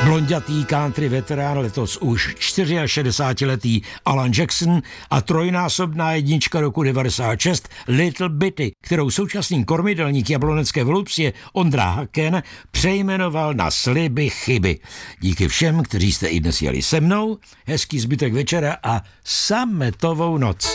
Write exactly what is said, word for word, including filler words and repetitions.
Blonďatý country veterán, letos už šedesátičtyřletý Alan Jackson a trojnásobná jednička roku devadesát šest Little Bitty, kterou současný kormidelník jablonecké volupsie Ondra Haken přejmenoval na Sliby chyby. Díky všem, kteří jste i dnes jeli se mnou, hezký zbytek večera a sametovou noc.